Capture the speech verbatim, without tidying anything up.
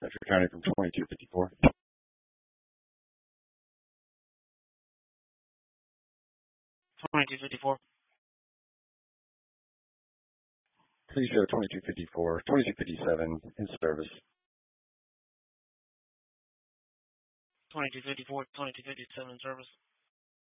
That's returning from twenty-two fifty-four. twenty-two fifty-four. Please show twenty-two fifty-four, twenty-two fifty-seven in service. twenty-two fifty-four, twenty-two fifty-seven in service.